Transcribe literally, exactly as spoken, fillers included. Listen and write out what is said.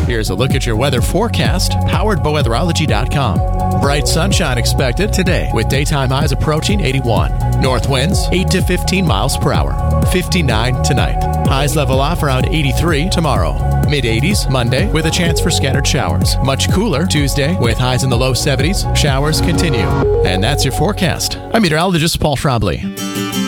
Here's a look at your weather forecast, powered by weatherology dot com. Bright sunshine expected today with daytime highs approaching eighty-one. North winds eight to fifteen miles per hour. fifty-nine tonight. Highs level off around eighty-three tomorrow. mid eighties Monday with a chance for scattered showers. Much cooler Tuesday with highs in the low seventies. Showers continue. And that's your forecast. I'm meteorologist Paul Trombley.